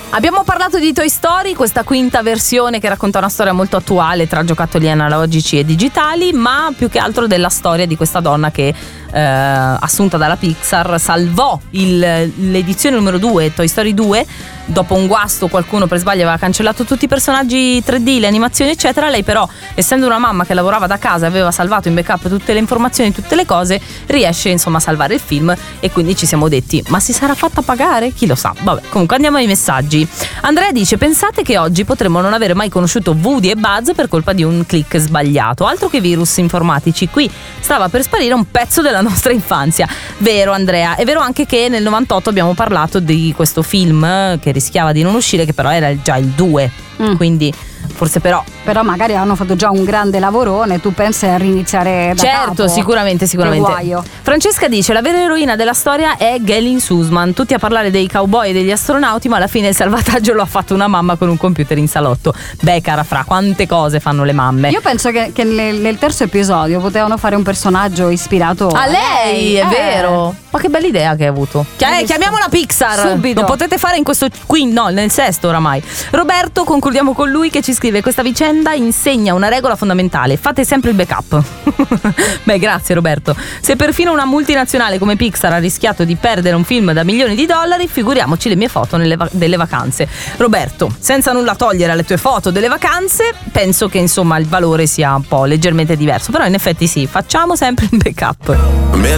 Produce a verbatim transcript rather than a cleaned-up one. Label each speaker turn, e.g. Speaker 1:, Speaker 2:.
Speaker 1: Abbiamo parlato di Toy Story, questa quinta versione che racconta una storia molto attuale tra giocattoli analogici e digitali, ma più che altro della storia di questa donna che eh, assunta dalla Pixar salvò il, l'edizione numero due, Toy Story due. Dopo un guasto, qualcuno per sbaglio aveva cancellato tutti i personaggi tre D, le animazioni eccetera. Lei però, essendo una mamma che lavorava da casa e aveva salvato in backup tutte le informazioni, tutte le cose, riesce insomma a salvare il film. E quindi ci siamo detti: ma si sarà fatta pagare? Chi lo sa. Vabbè, comunque andiamo ai messaggi. Andrea dice: pensate che oggi potremmo non avere mai conosciuto Woody e Buzz per colpa di un click sbagliato. Altro che virus informatici, qui stava per sparire un pezzo della nostra infanzia. Vero Andrea, è vero anche che nel novantotto abbiamo parlato di questo film che rischiava di non uscire, che però era già il due, mm. quindi forse però
Speaker 2: però magari hanno fatto già un grande lavorone, tu pensi a riniziare da
Speaker 1: certo,
Speaker 2: capo?
Speaker 1: sicuramente sicuramente. Francesca dice: la vera eroina della storia è Galen Sussman, tutti a parlare dei cowboy e degli astronauti, ma alla fine il salvataggio lo ha fatto una mamma con un computer in salotto. Beh, cara Fra, quante cose fanno le mamme.
Speaker 2: Io penso che, che nel, nel terzo episodio potevano fare un personaggio ispirato
Speaker 1: a lei, è eh. vero. Ma che bella idea che hai avuto. Chiam- chiamiamola Pixar
Speaker 2: subito.
Speaker 1: Lo potete fare in questo qui, no, nel sesto oramai. Roberto, concludiamo con lui, che ci scrive: questa vicenda insegna una regola fondamentale: fate sempre il backup. Beh, grazie Roberto. Se perfino una multinazionale come Pixar ha rischiato di perdere un film da milioni di dollari, figuriamoci le mie foto nelle va- delle vacanze. Roberto, senza nulla togliere alle tue foto delle vacanze, penso che insomma il valore sia un po' leggermente diverso, però in effetti sì, facciamo sempre il backup.